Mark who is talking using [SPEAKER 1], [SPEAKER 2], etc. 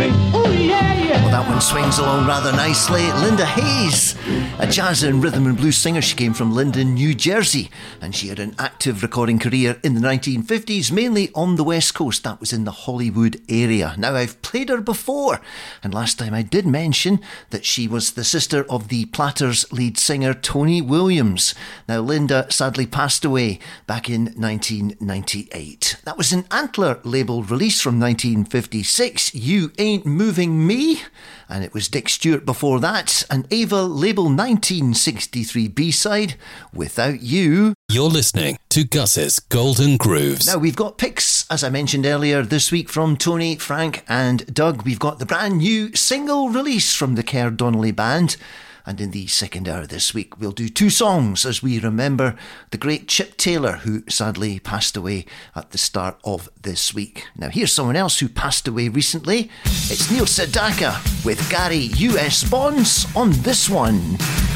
[SPEAKER 1] me. Ooh, yeah, yeah.
[SPEAKER 2] Well, that one swings along rather nicely. Linda Hayes, a jazz and rhythm and blues singer. She came from Linden, New Jersey, and she had an active recording career in the 1950s, mainly on the West Coast. That was in the Hollywood area. Now, I've played her before, and last time I did mention that she was the sister of the Platters lead singer Tony Williams. Now, Linda sadly passed away back in 1998. That was an Antler label release from 1956, You Ain't Moving Me, and it was Dick Stewart before that, an Ava label 1963 B-side, Without You.
[SPEAKER 3] You're listening to Gus's Golden Grooves.
[SPEAKER 2] Now, we've got picks, as I mentioned earlier, this week from Tony, Frank and Doug. We've got the brand new single release from the Kerr Donnelly Band. And in the second hour this week, we'll do two songs as we remember the great Chip Taylor, who sadly passed away at the start of this week. Now, here's someone else who passed away recently. It's Neil Sedaka with Gary U.S. Bonds on this one.